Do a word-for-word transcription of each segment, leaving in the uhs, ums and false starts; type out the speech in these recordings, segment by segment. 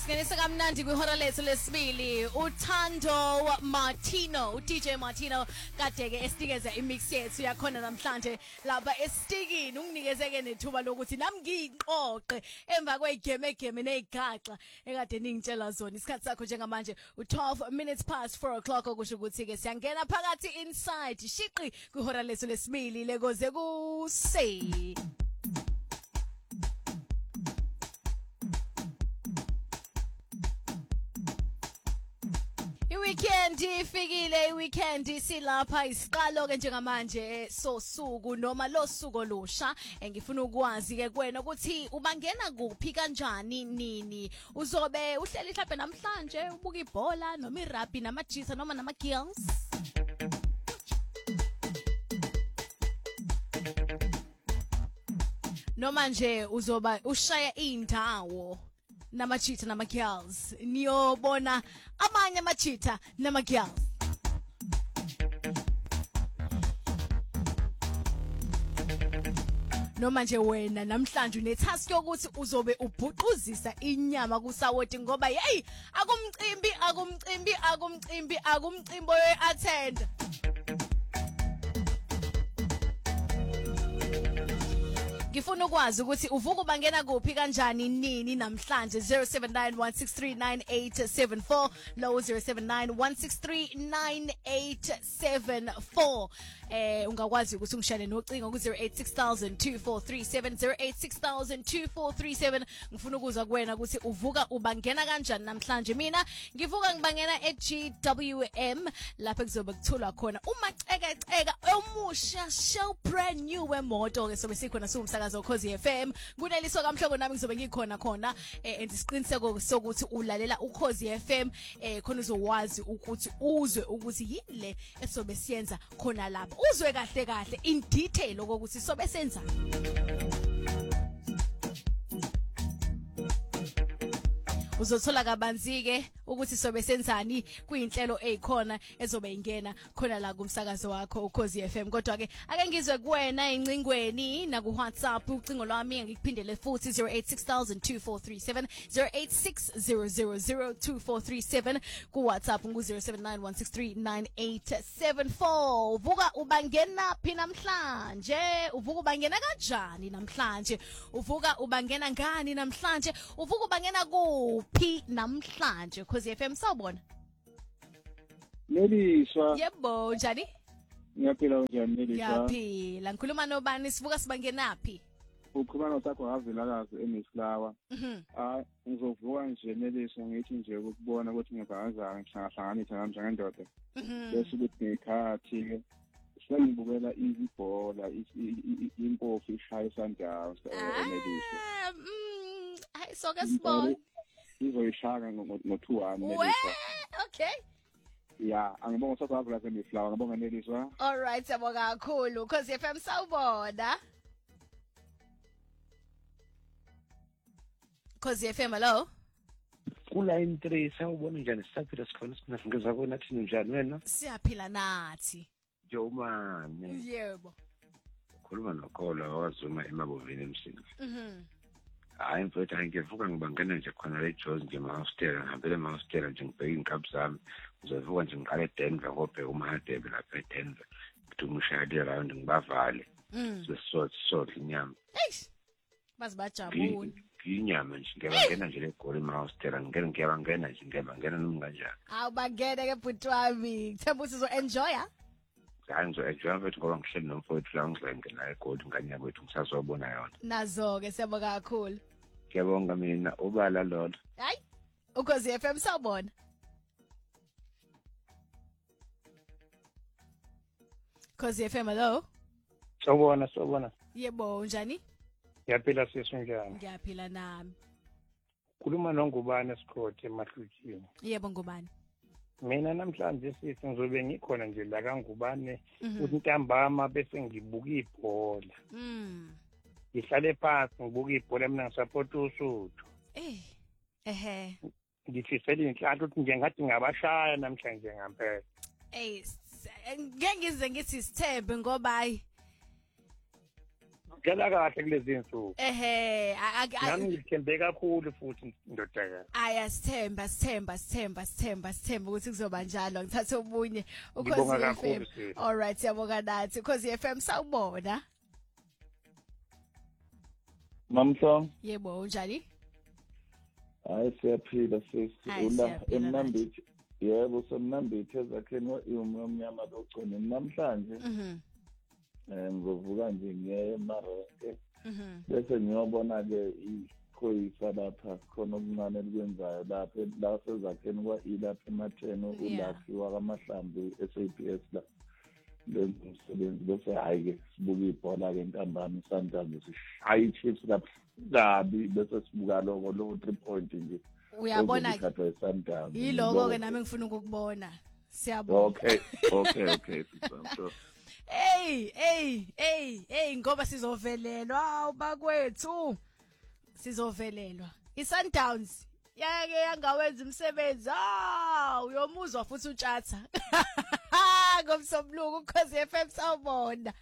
Singenisa kamnandi kwihora lethu lesibili uThando Martino D J Martino kade ke esinikeza imix yethu yakhona namhlanje lapha estikini unginikeze ke nethuba lokuthi nami ngiqoqe emva kwegame egame nezigaxa ekade ningitshela zona isikhathi sakho njengamanje u twelve minutes past four o'clock okusho ukuthi ke siyangena phakathi inside shiqi kwihora lethu lesibili lekoze ku say Weekend ifikile iweekend silapha isiqalo ke njengamanje sosuku noma lo suku olusha engifuna ukwazi ke kwena ukuthi ubangena kuphi kanjani nini uzobe uhleli mhlawumbe namhlanje ubuka ibhola noma irugby namajisa noma nama girls noma nje uzoba ushaya indawo namachita nama girls niyobona amanye amachita nama girls noma nje wena namhlanje unetask yokuthi uzobe ubhuquzisa inyama kusawoti ngoba hey akumcimbi akumcimbi akumcimbi akumcimbo oyattend Ngifuna ukwazi ukuthi uvuka ubangena kuphi kanjani nini namhlanje zero seven nine one six three nine eight seven four low zero seven nine one six three nine eight seven four eh ungakwazi ukuthi ungishane nocingo ku zero eight six thousand two four three seven zero eight six thousand two four three seven ngifuna ukuzwa kuwena ukuthi uvuka ubangena kanjani namhlanje mina ngivuka ngibangena e G W M lapha kuzobe kuthulwa khona uma ceka ceka omusha show brand new wemoto ke sobe sikhona sumsakazo Ukhozi F M kuneliso kamhlobo nami ngizobe ngikhona khona eh isiqiniseko sokuthi ulalela Ukhozi F M eh khona uzowazi ukuthi uzwe ukuthi yile esobe siyenza khona lapha uzwe kahle kahle in detail ukuthi sobe senza uzothola kabanzi ke ukuthi sobe senzani kuyinhlelo ezikhona ezobe ingena khona la kumsakazo wakho Ukhozi F M kodwa ke ake ngizwe kuwena incingweni na ku WhatsApp ucingo lwami ngikuphindele futhi zero eight six thousand two four three seven zero eight six zero zero zero two four three seven ku WhatsApp ngu zero seven nine one six three nine eight seven four uvuka ubangena phi namhlanje uvuka ubangena kanjani namhlanje uvuka ubangena ngani namhlanje uvuka ubangena ku P namhlanje Ukhozi F M sawubona Neliswa Yebo njani Ngiyaphila njani Neliswa Ngiyaphila ngikhuluma nobani sivuka sibangenaphi Ukhuluma nosakho Havilakazi eMislawa Mhm ah ngizovuka nje Neliswa ngithi nje ukubona ukuthi ngibangazana ngihlangahlanganisa nami njengendoda bese ukuthi ngikhathi ke sengibukela ibhola impofu ishaya Sundowns eNeliswa mm hayi soke sibona izoyishaka ngo two one Neliswa okay Yeah, angibonga usakho Havilakazi eMislawa ngibonga Neliswa All right siyabonga kakhulu Ukhozi F M sawubona Ukhozi F M hello Kuline three sawubona njani sisaphila sikhona sinafungeza kona thini njani wena Siyaphila nathi Jomane Yebo Khuluma nokholo wazuma emabovini emsini Mhm Hayi mfowethu ngivuka ngibangena nje khona le Jones nje mahostela ngihambele mahostela nje ngibheka inkabi zami ngizovuka nje ngiqale Denver ngobheka uMahadebe lapha eDenver ngithi umshayeli around ngibavale sesot sot inyama eish bazibajabula inyama nje ngiyabangena nje le goli mahostela ngene ngiyabangena nje ngiyabangena noma kanjani awubangene ke bhuti wami themba usizo enjoya hayi ngizo-enjoya mfethu ngoba ngihleli nomfowethu la ngizongena egoli nganye kwethu ngisazobona yona nazo-ke siyabonga kakhulu ngiyabonga mina ubala lolo hayi Ukhozi F M sawubona Ukhozi F M hello Sawubona sawubona yebo njani Ngiyaphila sisu njani Ngiyaphila nami Khuluma noNgubane Sikhothe emahlutshini Yebo Ngubane Mina namhlanje sithi ngizobe ngikhona nje la kaNgubane uthi ntambama bese ngibuka ibhola Mm Ngihlale phansi ngibuka ibhola mina ngisupport uSuthu Eh ehe ngifisela inhlanhla ukuthi nje ngathi ngabashaya namhlanje ngempela Eh ngeke ngize ngithi sithembe ngoba hayi dlala kahle kulezi insuku ehe nami ngithembe kakhulu futhi ndodakazi aya sithemba sithemba sithemba sithemba sithemba ukuthi kuzoba njalo ngithathe ubunye Ngibonga ukhozi F kakhulu, M sis. all right siyabonga nathi ukhozi F M sawubona Mamsong, yebo unjani hayi siyaphila sisi. Hayi, Ula siyaphila emnambithi. Yebo somnambithi ezakheni wa omnyama lochone namhlanje. mhm Eh ngizovuka nje ngiye emareke. mhm Bese ngiyobona ke ikhoyisa lapha khona okuncane elikwenzayo lapha lapha ezakheni kwa ilapha ematheno Yeah. ulaphi wakamahlambi S A P S la. Lenza umsebenzi bese hayi ke sibuka ibhola ke ntambama Sundowns sishaye Chiefs kabi bese sibuka lokho lo three point nje. uyabona ke Okuthathwa eSundowns. yiloko ke nami ngifuna ukukubona siyabona Okay, okay, okay. I'm sure. hey hey hey hey ngoba sizovelelwa ubakwethu sizovelelwa iSundowns yake yangawenza umsebenzi ah uyomuzwa futhi utshatha ngomsombuluko ukhozi F M sawubona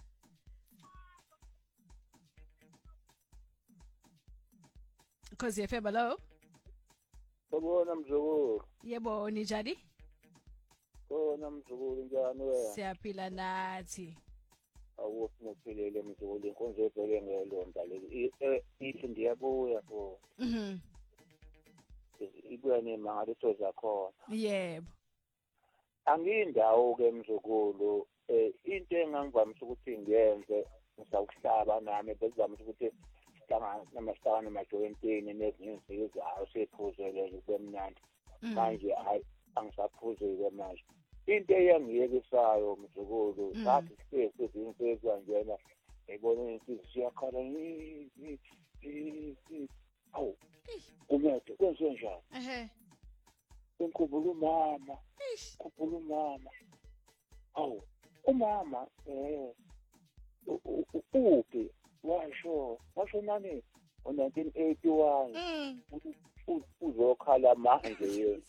ukhozi F M hello Sabona mzukulu. yebo ninjani Khona mzukulu njani wena? siyaphila nathi Awusimuphelele mzukulu inkonzo evele ngelonda leli. Ithi ndiyabuya bo. mhm Ibuya nemangaliso zakhona. yebo Angiyindawo ke mzukulu eh into engangivamisa ukuthi ngiyenze ngisawuhlaba nami bezamisa ukuthi sihlangana namahlangano amajointini nezinye izinto awusephuzele kubemnandi. Manje hayi angisaphuze manje into eyangiyekisayo mzukulu ngathi sike izinto njena ngibona inhliziyo yakhala awu umethe kwenze njani ehe inkubula umama kubula umama awu umama eh uphi washo washo nani ngo nineteen eighty-one mm uzokhala manje yena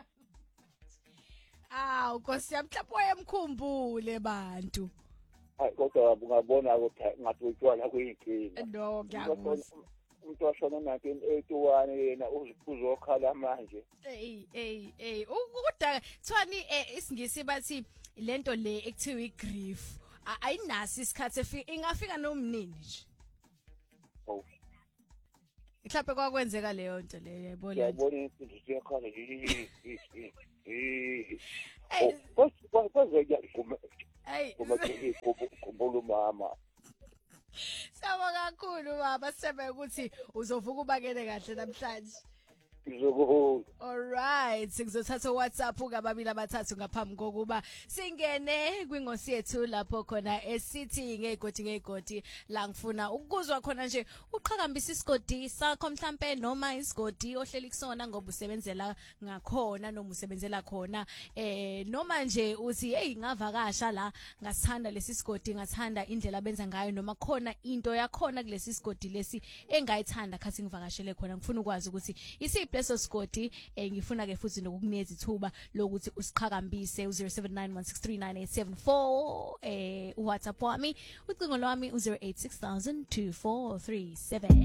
aw Nkosi yami mhlawumbe wayemkhumbule bantu hayi kodwa ungabona ukuthi ngathi utshwala kuyinkinga no ngiyakuzwa umuntu washona nineteen eighty-one yena uzokhala manje hey hey hey ukudaka thwani isingisi bathi lento le ekuthiwa igrief ayinasi isikhathi efika ingafika nomnini nje oh mhlawumbe kwakwenzeka leyo nto leyo yayibona yabona inhliziyo yakhala hey kodwa kwenzeka kuma hey kuma kubula umama sawa kakhulu baba sebe ukuthi uzovuka ubakele kahle namhlanje mzukulu alright sizothatha WhatsApp ngababili abathathu ngaphambi kokuba singene kwingosi yethu lapho khona esithi ngegodi ngegodi la ngifuna ukuzwa khona nje uqhakambisa isigodi sakho mhlambe noma isigodi ohleli kusona ngoba usebenzela ngakhona noma usebenzela khona eh noma nje uthi hey ngavakasha la ngasithanda lesi sigodi ngathanda indlela benza ngayo noma khona into yakhona kulesi sigodi lesi engayithanda khathi ngivakashele khona ngifuna ukwazi ukuthi isi leso sigodi eh ngifuna ke futhi nokukunikeza ithuba lokuthi usiqhakambise u zero seven nine one six three nine eight seven four eh uWhatsApp wami ucingo lwami u zero eight six thousand two four three seven